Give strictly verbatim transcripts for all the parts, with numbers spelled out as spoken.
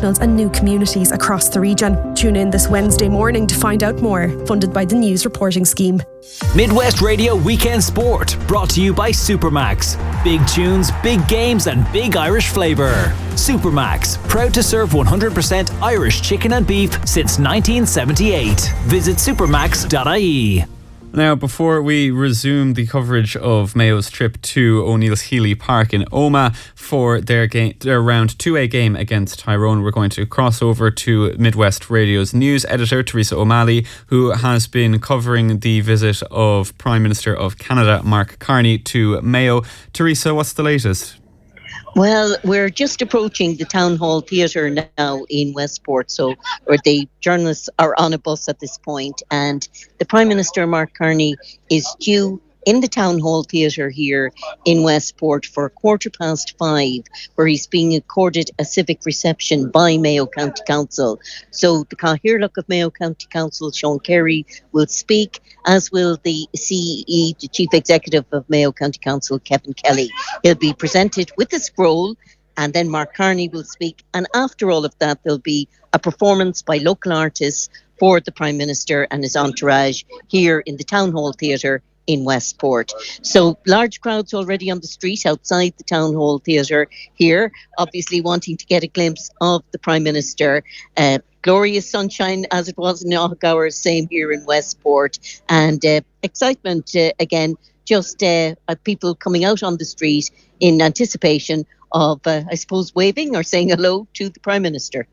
professionals and new communities across the region. Tune in this Wednesday morning to find out more. Funded by the News Reporting Scheme. Midwest Radio Weekend Sport, brought to you by Supermax. Big tunes, big games and big Irish flavour. Supermax, proud to serve one hundred percent Irish chicken and beef since nineteen seventy-eight. Visit supermax dot I E. Now, before we resume the coverage of Mayo's trip to O'Neill's Healy Park in Omagh for their game, their round two A game against Tyrone, we're going to cross over to Midwest Radio's news editor, Teresa O'Malley, who has been covering the visit of Prime Minister of Canada, Mark Carney, to Mayo. Teresa, what's the latest? Well, we're just approaching the Town Hall Theatre now in Westport, so where the journalists are on a bus at this point, and the Prime Minister, Mark Carney, is due in the Town Hall Theatre here in Westport for quarter past five, where he's being accorded a civic reception by Mayo County Council. So the Cathaoirleach of Mayo County Council, Sean Carey, will speak, as will the C E E, the Chief Executive of Mayo County Council, Kevin Kelly. He'll be presented with a scroll, and then Mark Carney will speak. And after all of that, there'll be a performance by local artists for the Prime Minister and his entourage here in the Town Hall Theatre in Westport. So large crowds already on the street outside the Town Hall Theatre here, obviously wanting to get a glimpse of the Prime Minister. Uh, glorious sunshine as it was in Knockhour, same here in Westport, and uh, excitement uh, again, just uh, people coming out on the street in anticipation of, uh, I suppose, waving or saying hello to the Prime Minister.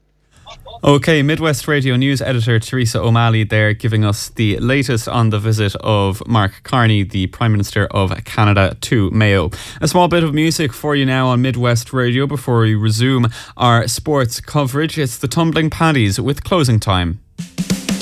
OK, Midwest Radio News editor Teresa O'Malley there, giving us the latest on the visit of Mark Carney, the Prime Minister of Canada, to Mayo. A small bit of music for you now on Midwest Radio before we resume our sports coverage. It's the Tumbling Paddies with Closing Time.